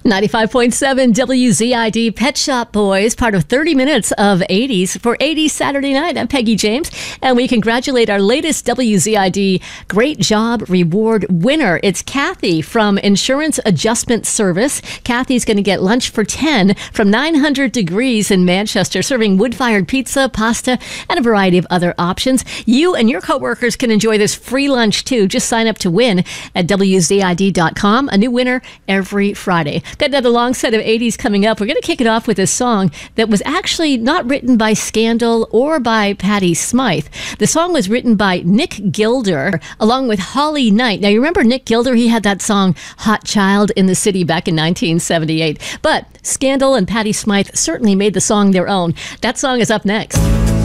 95.7 WZID Pet Shop Boys, part of 30 minutes of 80s for 80s Saturday night. I'm Peggy James, and we congratulate our latest WZID Great Job Reward winner. It's Kathy from Insurance Adjustment Service. Kathy's going to get lunch for 10 from 900 Degrees in Manchester, serving wood-fired pizza, pasta, and a variety of other options. You and your coworkers can enjoy this free lunch, too. Just sign up to win at WZID.com. A new winner every Friday. Got another long set of 80s coming up. We're going to kick it off with a song that was actually not written by Scandal or by Patti Smyth. The song was written by Nick Gilder along with Holly Knight. Now, you remember Nick Gilder? He had that song Hot Child in the City back in 1978. But Scandal and Patti Smyth certainly made the song their own. That song is up next.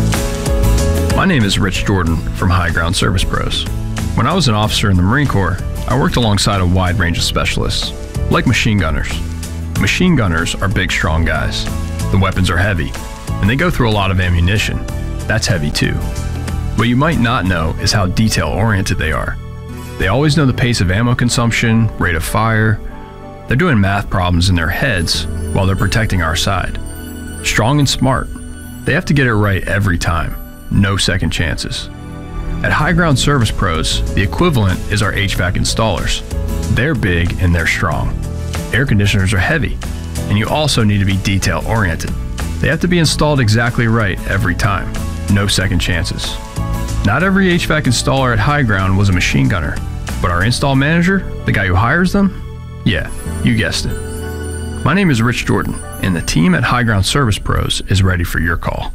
My name is Rich Jordan from High Ground Service Pros. When I was an officer in the Marine Corps, I worked alongside a wide range of specialists, like machine gunners. Machine gunners are big, strong guys. The weapons are heavy, and they go through a lot of ammunition. That's heavy too. What you might not know is how detail-oriented they are. They always know the pace of ammo consumption, rate of fire. They're doing math problems in their heads while they're protecting our side. Strong and smart. They have to get it right every time. No second chances. At High Ground Service Pros, the equivalent is our HVAC installers. They're big and they're strong. Air conditioners are heavy, and you also need to be detail-oriented. They have to be installed exactly right every time. No second chances. Not every HVAC installer at High Ground was a machine gunner, but our install manager, the guy who hires them, yeah, you guessed it. My name is Rich Jordan, and the team at High Ground Service Pros is ready for your call.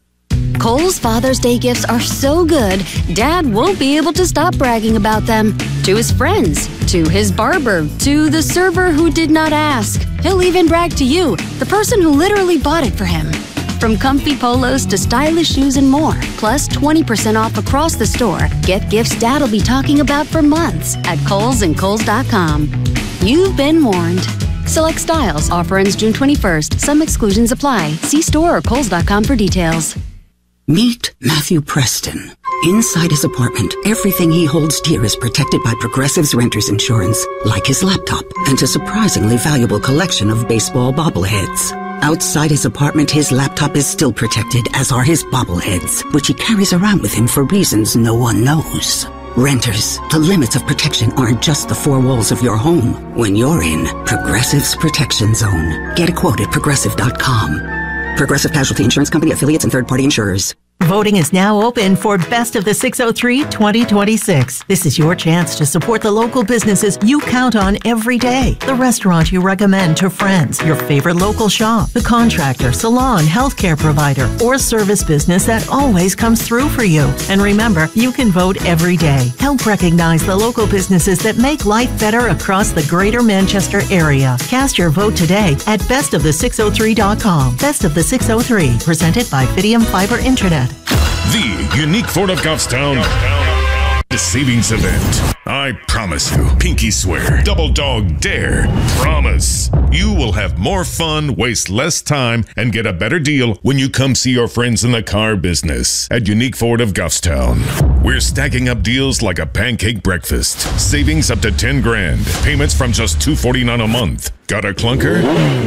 Kohl's Father's Day gifts are so good, Dad won't be able to stop bragging about them. To his friends, to his barber, to the server who did not ask. He'll even brag to you, the person who literally bought it for him. From comfy polos to stylish shoes and more, plus 20% off across the store. Get gifts Dad'll be talking about for months at Kohl's and Kohl's.com. You've been warned. Select styles. Offer ends June 21st. Some exclusions apply. See store or Kohl's.com for details. Meet Matthew Preston. Inside his apartment, everything he holds dear is protected by Progressive's Renter's Insurance, like his laptop and a surprisingly valuable collection of baseball bobbleheads. Outside his apartment, his laptop is still protected, as are his bobbleheads, which he carries around with him for reasons no one knows. Renters, the limits of protection aren't just the four walls of your home. When you're in Progressive's Protection Zone, get a quote at Progressive.com. Progressive Casualty Insurance Company, affiliates, and third-party insurers. Voting is now open for Best of the 603 2026. This is your chance to support the local businesses you count on every day. The restaurant you recommend to friends, your favorite local shop, the contractor, salon, healthcare provider, or service business that always comes through for you. And remember, you can vote every day. Help recognize the local businesses that make life better across the greater Manchester area. Cast your vote today at bestofthe603.com. Best of the 603, presented by Fidium Fiber Internet. The Unique Ford of Goffstown savings event. I promise you, pinky swear, double dog dare, promise. You will have more fun, waste less time, and get a better deal when you come see your friends in the car business at Unique Ford of Goffstown. We're stacking up deals like a pancake breakfast. Savings up to 10 grand. Payments from just $249 a month. Got a clunker?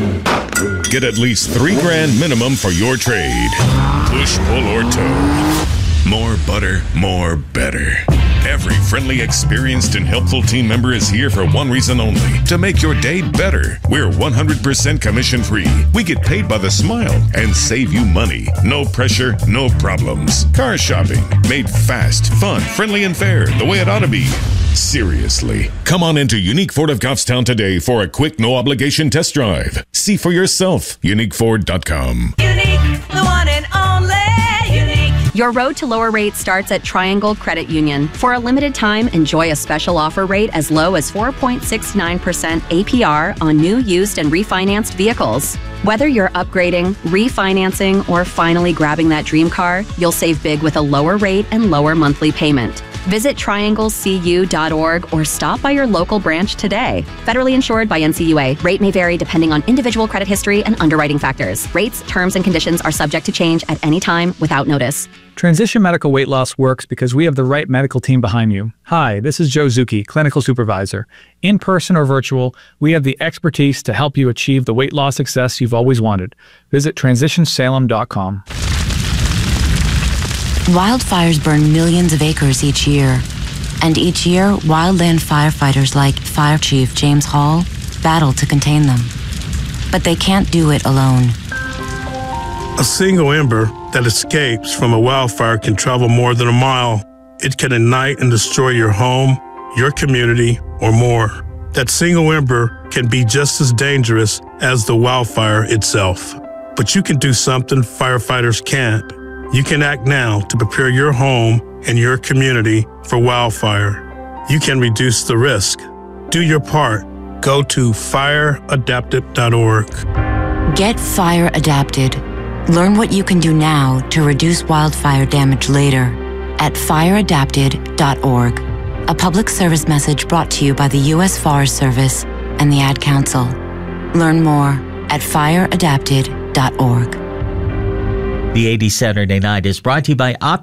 Get at least 3 grand minimum for your trade. Push, pull, or tow. More butter, more better. Every friendly, experienced, and helpful team member is here for one reason only: to make your day better. We're 100% commission-free. We get paid by the smile and save you money. No pressure, no problems. Car shopping, made fast, fun, friendly, and fair, the way it ought to be. Seriously. Come on into Unique Ford of Goffstown today for a quick, no-obligation test drive. See for yourself. UniqueFord.com. Unique, the one and only Unique. Your road to lower rates starts at Triangle Credit Union. For a limited time, enjoy a special offer rate as low as 4.69% APR on new, used, and refinanced vehicles. Whether you're upgrading, refinancing, or finally grabbing that dream car, you'll save big with a lower rate and lower monthly payment. Visit trianglecu.org or stop by your local branch today. Federally insured by NCUA. Rate may vary depending on individual credit history and underwriting factors. Rates, terms, and conditions are subject to change at any time without notice. Transition Medical Weight Loss works because we have the right medical team behind you. Hi, this is Joe Zucchi, Clinical Supervisor. In person or virtual, we have the expertise to help you achieve the weight loss success you've always wanted. Visit TransitionSalem.com. Wildfires burn millions of acres each year. And each year, wildland firefighters like Fire Chief James Hall battle to contain them. But they can't do it alone. A single ember that escapes from a wildfire can travel more than a mile. It can ignite and destroy your home, your community, or more. That single ember can be just as dangerous as the wildfire itself. But you can do something firefighters can't. You can act now to prepare your home and your community for wildfire. You can reduce the risk. Do your part. Go to fireadapted.org. Get fire adapted. Learn what you can do now to reduce wildfire damage later at fireadapted.org. A public service message brought to you by the U.S. Forest Service and the Ad Council. Learn more at fireadapted.org. The 80s Saturday Night is brought to you by